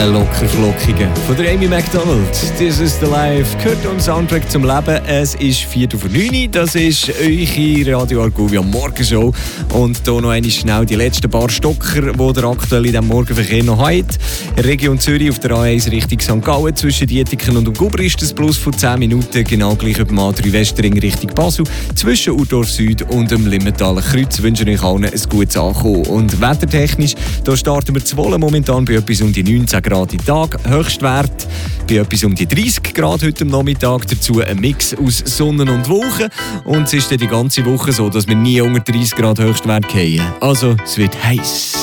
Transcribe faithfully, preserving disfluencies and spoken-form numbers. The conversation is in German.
Ein locker flockiger von der Amy Macdonald. This is the Life, gehört am Soundtrack zum Leben. Es ist Viertel vor neun, das ist eure Radio Argovia Morgenshow. Und hier noch einmal schnell die letzten paar Stocker, die ihr aktuell in diesem Morgenverkehr noch habt. Region Zürich auf der A eins Richtung Sankt Gallen zwischen Dietiken und Guber ist das Plus von zehn Minuten. Genau gleich über dem A drei Westring Richtung Basel zwischen Urdorf Süd und dem Limmentaler Kreuz. Ich wünsche euch allen ein gutes Ankommen. Und wettertechnisch, da starten wir zu Wohlen momentan bei etwas um die neunzehn Grad im Tag. Höchstwert bei etwas um die dreißig Grad heute am Nachmittag. Dazu ein Mix aus Sonne und Wolken. Und es ist dann die ganze Woche so, dass wir nie unter dreißig Grad Höchstwert gehen. Also, es wird heiß.